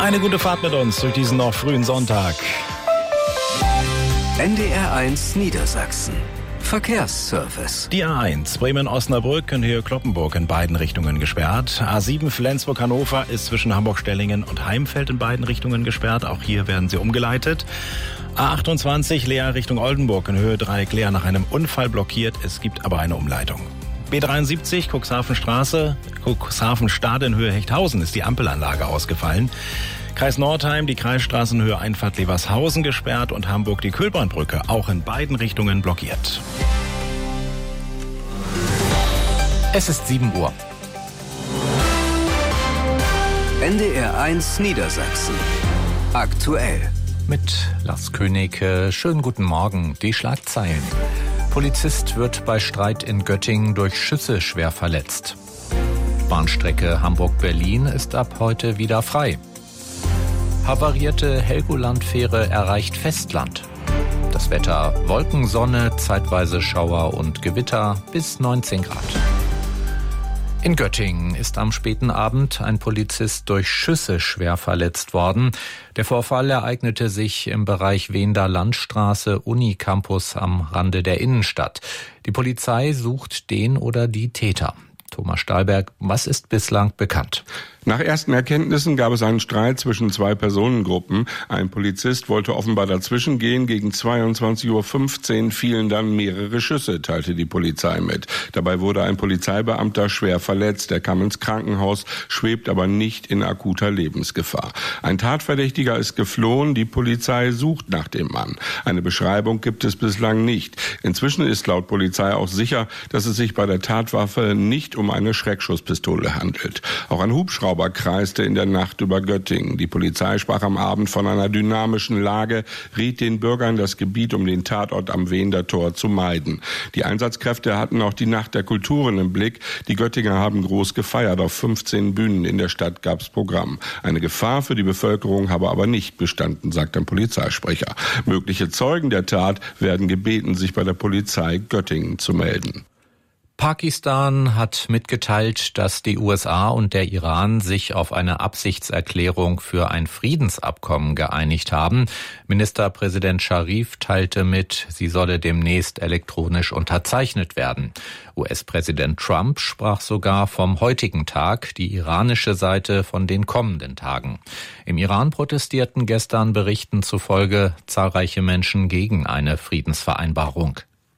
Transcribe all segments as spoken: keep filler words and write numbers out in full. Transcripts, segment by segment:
Eine gute Fahrt mit uns durch diesen noch frühen Sonntag. N D R eins Niedersachsen. Verkehrsservice. Die A eins Bremen-Osnabrück in Höhe Cloppenburg in beiden Richtungen gesperrt. A sieben Flensburg-Hannover ist zwischen Hamburg-Stellingen und Heimfeld in beiden Richtungen gesperrt. Auch hier werden sie umgeleitet. A achtundzwanzig Leer Richtung Oldenburg in Höhe Dreieck Leer nach einem Unfall blockiert. Es gibt aber eine Umleitung. B dreiundsiebzig Cuxhavenstraße, Cuxhaven-Stade in Höhe Hechthausen ist die Ampelanlage ausgefallen. Kreis Nordheim, die Kreisstraßenhöhe Einfahrt Levershausen gesperrt und Hamburg die Kühlbrandbrücke auch in beiden Richtungen blockiert. Es ist sieben Uhr. N D R eins Niedersachsen. Aktuell. Mit Lars König. Schönen guten Morgen. Die Schlagzeilen. Polizist wird bei Streit in Göttingen durch Schüsse schwer verletzt. Bahnstrecke Hamburg-Berlin ist ab heute wieder frei. Havarierte Helgoland-Fähre erreicht Festland. Das Wetter: Wolken, Sonne, zeitweise Schauer und Gewitter bis neunzehn Grad. In Göttingen ist am späten Abend ein Polizist durch Schüsse schwer verletzt worden. Der Vorfall ereignete sich im Bereich Wehender Landstraße, Unicampus am Rande der Innenstadt. Die Polizei sucht den oder die Täter. Thomas Stahlberg, was ist bislang bekannt? Nach ersten Erkenntnissen gab es einen Streit zwischen zwei Personengruppen. Ein Polizist wollte offenbar dazwischen gehen. Gegen zweiundzwanzig Uhr fünfzehn fielen dann mehrere Schüsse, teilte die Polizei mit. Dabei wurde ein Polizeibeamter schwer verletzt. Er kam ins Krankenhaus, schwebt aber nicht in akuter Lebensgefahr. Ein Tatverdächtiger ist geflohen. Die Polizei sucht nach dem Mann. Eine Beschreibung gibt es bislang nicht. Inzwischen ist laut Polizei auch sicher, dass es sich bei der Tatwaffe nicht um eine Schreckschusspistole handelt. Auch ein Hubschrauber kreiste in der Nacht über Göttingen. Die Polizei sprach am Abend von einer dynamischen Lage, riet den Bürgern, das Gebiet um den Tatort am Wehender Tor zu meiden. Die Einsatzkräfte hatten auch die Nacht der Kulturen im Blick. Die Göttinger haben groß gefeiert. Auf fünfzehn Bühnen in der Stadt gab's Programm. Eine Gefahr für die Bevölkerung habe aber nicht bestanden, sagt ein Polizeisprecher. Mögliche Zeugen der Tat werden gebeten, sich bei der Polizei Göttingen zu melden. Pakistan hat mitgeteilt, dass die U S A und der Iran sich auf eine Absichtserklärung für ein Friedensabkommen geeinigt haben. Ministerpräsident Scharif teilte mit, sie solle demnächst elektronisch unterzeichnet werden. U S-Präsident Trump sprach sogar vom heutigen Tag, die iranische Seite von den kommenden Tagen. Im Iran protestierten gestern Berichten zufolge zahlreiche Menschen gegen eine Friedensvereinbarung.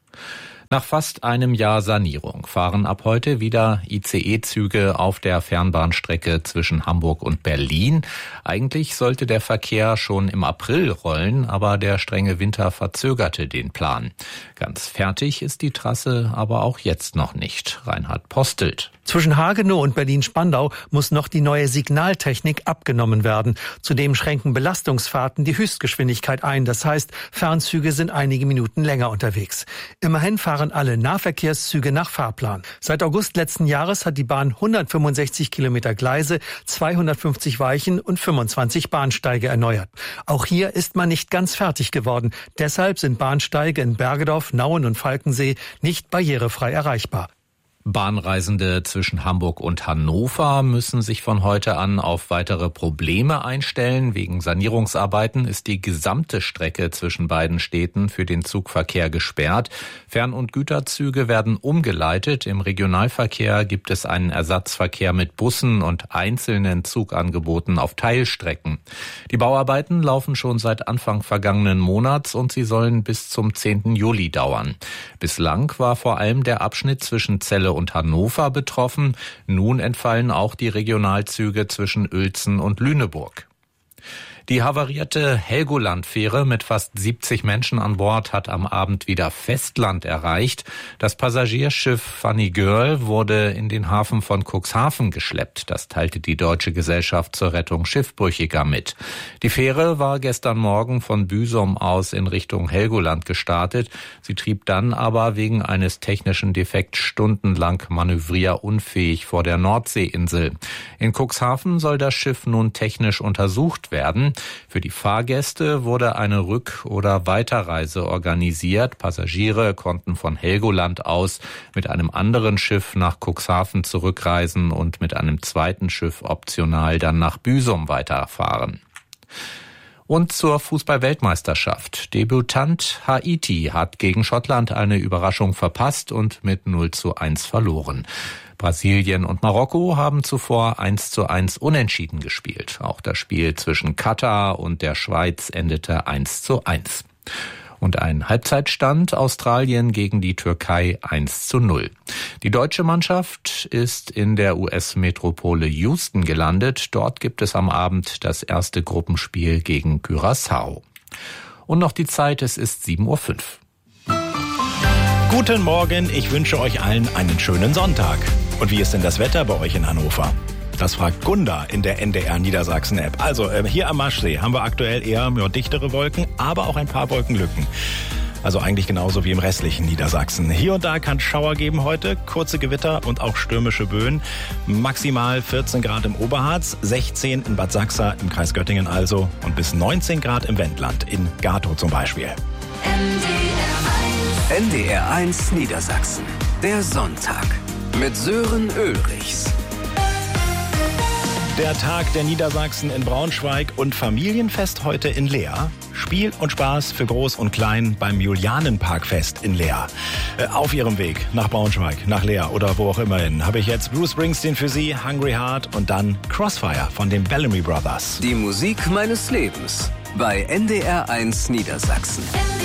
Nach fast einem Jahr Sanierung fahren ab heute wieder I C E-Züge auf der Fernbahnstrecke zwischen Hamburg und Berlin. Eigentlich sollte der Verkehr schon im April rollen, aber der strenge Winter verzögerte den Plan. Ganz fertig ist die Trasse aber auch jetzt noch nicht. Reinhard Postelt. Zwischen Hagenow und Berlin-Spandau muss noch die neue Signaltechnik abgenommen werden. Zudem schränken Belastungsfahrten die Höchstgeschwindigkeit ein. Das heißt, Fernzüge sind einige Minuten länger unterwegs. Immerhin fahren alle Nahverkehrszüge nach Fahrplan. Seit August letzten Jahres hat die Bahn hundertfünfundsechzig Kilometer Gleise, zweihundertfünfzig Weichen und fünfundzwanzig Bahnsteige erneuert. Auch hier ist man nicht ganz fertig geworden. Deshalb sind Bahnsteige in Bergedorf, Nauen und Falkensee nicht barrierefrei erreichbar. Bahnreisende zwischen Hamburg und Hannover müssen sich von heute an auf weitere Probleme einstellen. Wegen Sanierungsarbeiten ist die gesamte Strecke zwischen beiden Städten für den Zugverkehr gesperrt. Fern- und Güterzüge werden umgeleitet. Im Regionalverkehr gibt es einen Ersatzverkehr mit Bussen und einzelnen Zugangeboten auf Teilstrecken. Die Bauarbeiten laufen schon seit Anfang vergangenen Monats und sie sollen bis zum zehnten Juli dauern. Bislang war vor allem der Abschnitt zwischen Celle und Hannover betroffen. Nun entfallen auch die Regionalzüge zwischen Uelzen und Lüneburg. Die havarierte Helgoland-Fähre mit fast siebzig Menschen an Bord hat am Abend wieder Festland erreicht. Das Passagierschiff Funny Girl wurde in den Hafen von Cuxhaven geschleppt. Das teilte die Deutsche Gesellschaft zur Rettung Schiffbrüchiger mit. Die Fähre war gestern Morgen von Büsum aus in Richtung Helgoland gestartet. Sie trieb dann aber wegen eines technischen Defekts stundenlang manövrierunfähig vor der Nordseeinsel. In Cuxhaven soll das Schiff nun technisch untersucht werden. Für die Fahrgäste wurde eine Rück- oder Weiterreise organisiert. Passagiere konnten von Helgoland aus mit einem anderen Schiff nach Cuxhaven zurückreisen und mit einem zweiten Schiff optional dann nach Büsum weiterfahren. Und zur Fußball-Weltmeisterschaft. Debütant Haiti hat gegen Schottland eine Überraschung verpasst und mit null zu eins verloren. Brasilien und Marokko haben zuvor eins zu eins unentschieden gespielt. Auch das Spiel zwischen Katar und der Schweiz endete eins zu eins. Und ein Halbzeitstand Australien gegen die Türkei eins zu null. Die deutsche Mannschaft ist in der U S-Metropole Houston gelandet. Dort gibt es am Abend das erste Gruppenspiel gegen Curaçao. Und noch die Zeit, es ist sieben Uhr fünf. Guten Morgen, ich wünsche euch allen einen schönen Sonntag. Und wie ist denn das Wetter bei euch in Hannover? Das fragt Gunda in der N D R Niedersachsen-App. Also äh, hier am Maschsee haben wir aktuell eher ja, dichtere Wolken, aber auch ein paar Wolkenlücken. Also eigentlich genauso wie im restlichen Niedersachsen. Hier und da kann es Schauer geben heute, kurze Gewitter und auch stürmische Böen. Maximal vierzehn Grad im Oberharz, sechzehn in Bad Sachsa, im Kreis Göttingen also und bis neunzehn Grad im Wendland, in Gatow zum Beispiel. N D R eins Niedersachsen, der Sonntag mit Sören Ulrichs. Der Tag der Niedersachsen in Braunschweig und Familienfest heute in Leer. Spiel und Spaß für Groß und Klein beim Julianenparkfest in Leer. Äh, auf Ihrem Weg nach Braunschweig, nach Leer oder wo auch immer hin, habe ich jetzt Bruce Springsteen für Sie, Hungry Heart und dann Crossfire von den Bellamy Brothers. Die Musik meines Lebens bei N D R eins Niedersachsen.